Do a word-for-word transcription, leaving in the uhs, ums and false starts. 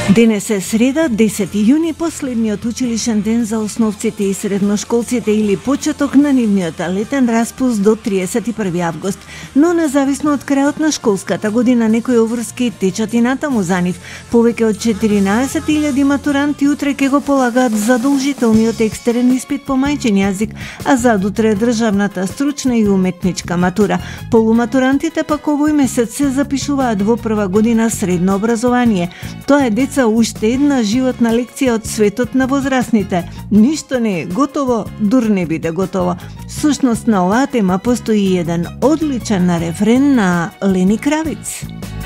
Денес е среда, десети јуни, последниот училишен ден за основците и средношколците или почеток на нивниот летен распуст до триесет и први август. Но независно од крајот на школската година, некои обврски течат и натаму за нив. Повеќе од четиринаесет илјади матуранти утре ќе го полагаат задолжителниот екстерен испит по мајчин јазик, а задутре државната стручна и уметничка матура. Полуматурантите пак овој месец се запишуваат во прва година средно образование. Тоа е деца уште една животна лекција од светот на возрастните. Ништо не е готово, дур не биде готово. Сушност на оваа тема постои еден одличен рефрен на Лени Кравиц.